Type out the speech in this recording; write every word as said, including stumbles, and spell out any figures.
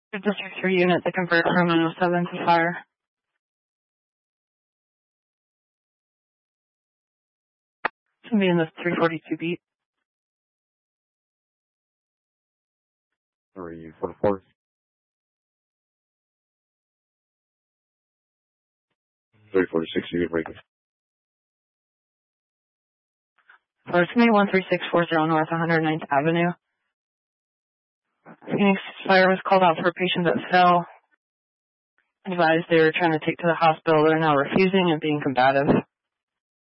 District three unit to convert from nine oh seven to fire. It's going to be in the three forty-two beat. three forty-four. three forty-six, you get breaking. So it's going to be one three six four zero North one hundred ninth Avenue. Phoenix Fire was called out for a patient that fell. Advised they were trying to take to the hospital. They're now refusing and being combative.